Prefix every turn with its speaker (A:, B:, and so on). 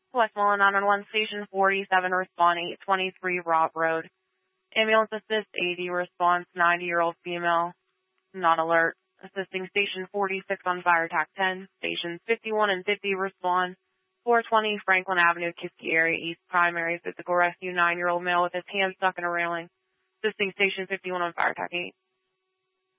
A: Westmoreland 911 Station 47, respond 823 Robb Road. Ambulance assist 80, response 90-year-old female, not alert. Assisting Station 46 on fire attack 10. Stations 51 and 50, respond 420 Franklin Avenue, Kiski area, East Primary, physical rescue 9-year-old male with his hand stuck in a railing. Assisting Station 51 on fire attack 8.